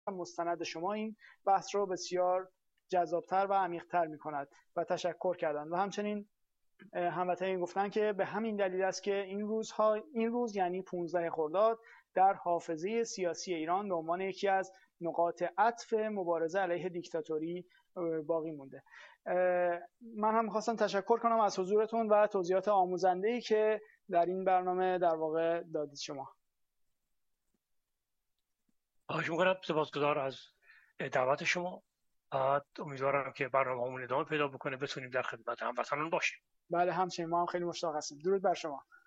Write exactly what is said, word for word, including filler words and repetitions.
مستند شما این بحث رو بسیار جذابتر و عمیق‌تر می‌کند و تشکر کردند. و همچنین هموطنان گفتن که به همین دلیل است که این روزها این روز یعنی پانزده خرداد در حافظه سیاسی ایران به عنوان یکی از نقاط عطف مبارزه علیه دیکتاتوری باقی مونده. من هم خواستم تشکر کنم از حضورتون و توضیحات آموزنده‌ای که در این برنامه در واقع دادید شما. خواهش می‌کنم، سپاسگزار از دعوت شما. امیدوارم که برنامه‌مون ادامه پیدا بکنه، بتونیم در خدمت هموطنان باشیم. بله همچنین ما هم خیلی مشتاق هستیم. درود بر شما.